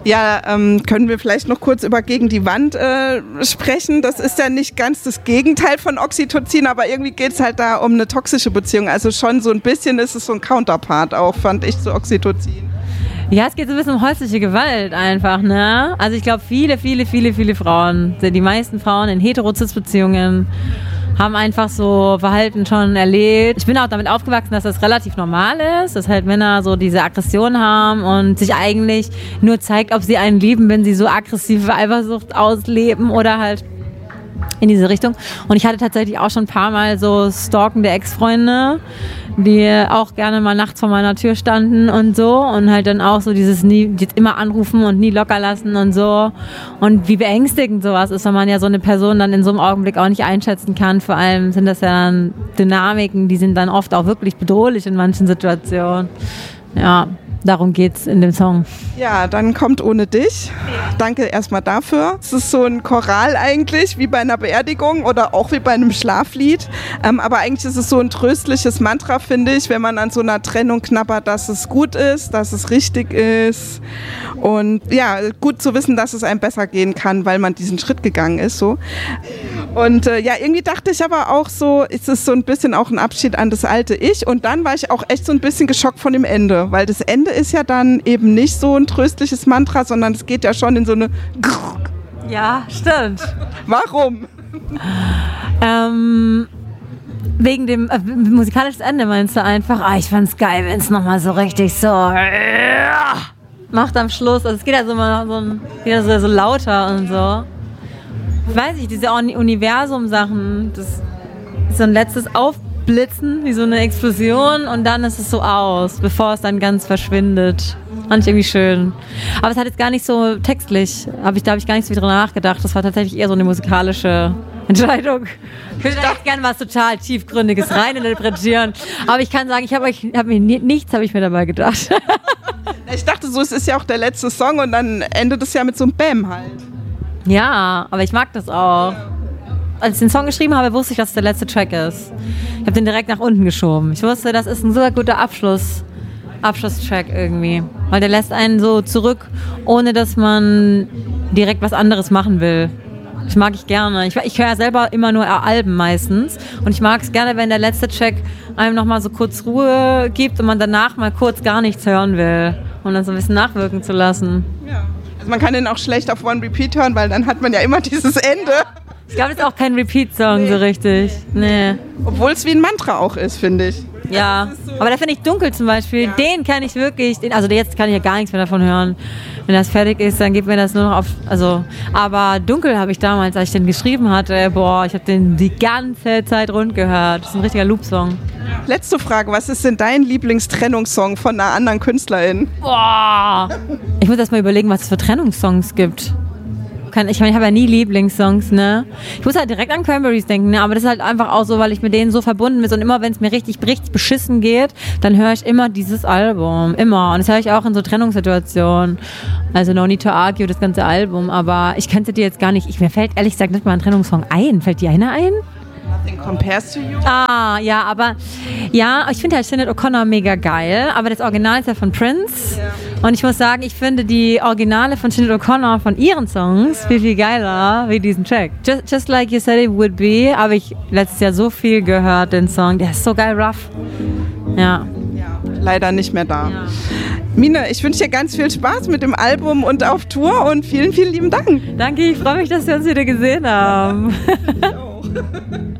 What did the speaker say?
Ja, können wir vielleicht noch kurz über Gegen die Wand sprechen. Das ist ja nicht ganz das Gegenteil von Oxytocin, aber irgendwie geht es halt da um eine toxische Beziehung. Also schon so ein bisschen ist es so ein Counterpart auch, fand ich, zu Oxytocin. Ja, es geht so ein bisschen um häusliche Gewalt einfach, ne? Also ich glaube, viele Frauen, die meisten Frauen in Hetero-Cis-Beziehungen haben einfach so Verhalten schon erlebt. Ich bin auch damit aufgewachsen, dass das relativ normal ist, dass halt Männer so diese Aggression haben und sich eigentlich nur zeigt, ob sie einen lieben, wenn sie so aggressive Eifersucht ausleben oder halt in diese Richtung. Und ich hatte tatsächlich auch schon ein paar Mal so stalkende Ex-Freunde, die auch gerne mal nachts vor meiner Tür standen und so und halt dann auch so dieses jetzt immer anrufen und nie locker lassen und so. Und wie beängstigend sowas ist, wenn man ja so eine Person dann in so einem Augenblick auch nicht einschätzen kann. Vor allem sind das ja dann Dynamiken, die sind dann oft auch wirklich bedrohlich in manchen Situationen. Ja. Darum geht's in dem Song. Ja, dann kommt Ohne dich. Danke erstmal dafür. Es ist so ein Choral eigentlich, wie bei einer Beerdigung oder auch wie bei einem Schlaflied. Aber eigentlich ist es so ein tröstliches Mantra, finde ich, wenn man an so einer Trennung knabbert, dass es gut ist, dass es richtig ist. Und ja, gut zu wissen, dass es einem besser gehen kann, weil man diesen Schritt gegangen ist. So. Und ja, irgendwie dachte ich aber auch so, ist es so ein bisschen auch ein Abschied an das alte Ich. Und dann war ich auch echt so ein bisschen geschockt von dem Ende, weil das Ende ist ja dann eben nicht so ein tröstliches Mantra, sondern es geht ja schon in so eine... Ja, stimmt. Warum? Wegen dem musikalischen Ende meinst du einfach, ich fand's geil, wenn es nochmal so richtig so macht am Schluss. Also es geht ja so mal so lauter und so. Ich weiß nicht, diese Universum-Sachen, das ist so ein letztes Aufblitzen, wie so eine Explosion und dann ist es so aus, bevor es dann ganz verschwindet. Fand ich irgendwie schön. Aber es hat jetzt gar nicht so textlich, da habe ich gar nicht so viel drüber nachgedacht. Das war tatsächlich eher so eine musikalische Entscheidung. Ich würde da jetzt gerne was total Tiefgründiges reininterpretieren. Aber ich kann sagen, nichts habe ich mir dabei gedacht. Ich dachte so, es ist ja auch der letzte Song und dann endet es ja mit so einem Bäm halt. Ja, aber ich mag das auch. Als ich den Song geschrieben habe, wusste ich, dass es der letzte Track ist. Ich habe den direkt nach unten geschoben. Ich wusste, das ist ein super guter Abschlusstrack irgendwie. Weil der lässt einen so zurück, ohne dass man direkt was anderes machen will. Das mag ich gerne. Ich höre ja selber immer nur Alben meistens. Und ich mag es gerne, wenn der letzte Track einem nochmal so kurz Ruhe gibt und man danach mal kurz gar nichts hören will. Um dann so ein bisschen nachwirken zu lassen. Ja. Also man kann den auch schlecht auf One Repeat hören, weil dann hat man ja immer dieses Ende. Ich glaube, das ist auch kein Repeat-Song so richtig. Nee. Obwohl es wie ein Mantra auch ist, finde ich. Ja, aber da finde ich Dunkel zum Beispiel, ja. Den kann ich wirklich, also jetzt kann ich ja gar nichts mehr davon hören. Wenn das fertig ist, dann gibt mir das nur noch auf, aber Dunkel habe ich damals, als ich den geschrieben hatte, ich habe den die ganze Zeit rund gehört. Das ist ein richtiger Loop-Song. Letzte Frage, was ist denn dein Lieblingstrennungssong von einer anderen Künstlerin? Boah! Ich muss erst mal überlegen, was es für Trennungssongs gibt. Ich habe ja nie Lieblingssongs, ne? Ich muss halt direkt an Cranberries denken, ne? Aber das ist halt einfach auch so, weil ich mit denen so verbunden bin und immer, wenn es mir richtig beschissen geht, dann höre ich immer dieses Album, immer. Und das höre ich auch in so Trennungssituationen. Also No Need to Argue, das ganze Album, aber ich könnte dir jetzt gar nicht, mir fällt ehrlich gesagt nicht mal ein Trennungssong ein. Fällt dir einer ein? Nothing Compares to You. Ja, aber ich finde halt Sinead O'Connor mega geil, aber das Original ist ja von Prince. Ja. Und ich muss sagen, ich finde die Originale von Sinead O'Connor von ihren Songs viel geiler wie diesen Track. Just Like You Said It Would Be, habe ich letztes Jahr so viel gehört, den Song. Der ist so geil rough. Ja. Leider nicht mehr da. Ja. Mine, ich wünsche dir ganz viel Spaß mit dem Album und auf Tour und vielen lieben Dank. Danke, ich freue mich, dass wir uns wieder gesehen haben. Ich auch.